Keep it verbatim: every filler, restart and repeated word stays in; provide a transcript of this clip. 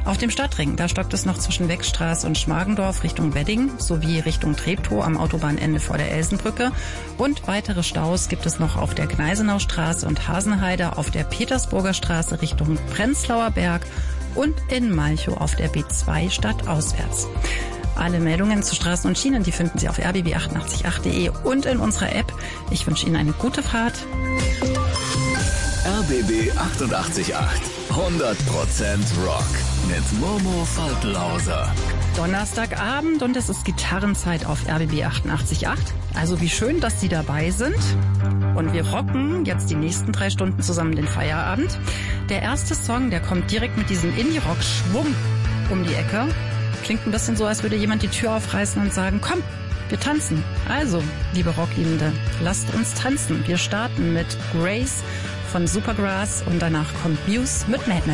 Auf dem Stadtring, da stockt es noch zwischen Weckstraße und Schmargendorf Richtung Wedding sowie Richtung Treptow am Autobahnende vor der Elsenbrücke. Und weitere Staus gibt es noch auf der Gneisenaustraße und Hasenheide, auf der Petersburger Straße Richtung Prenzlauer Berg und in Malchow auf der B zwei stadtauswärts. Alle Meldungen zu Straßen und Schienen, die finden Sie auf r b b achtundachtzig punkt acht punkt d e und in unserer App. Ich wünsche Ihnen eine gute Fahrt. R B B achtundachtzig Komma acht. hundert Prozent Rock mit Momo Faltlauser. Donnerstagabend und es ist Gitarrenzeit auf R B B achtundachtzig Komma acht. Also wie schön, dass Sie dabei sind. Und wir rocken jetzt die nächsten drei Stunden zusammen den Feierabend. Der erste Song, der kommt direkt mit diesem Indie-Rock-Schwung um die Ecke. Klingt ein bisschen so, als würde jemand die Tür aufreißen und sagen, komm, wir tanzen. Also, liebe Rockliebende, lasst uns tanzen. Wir starten mit Grace von Supergrass und danach kommt Muse mit Madness.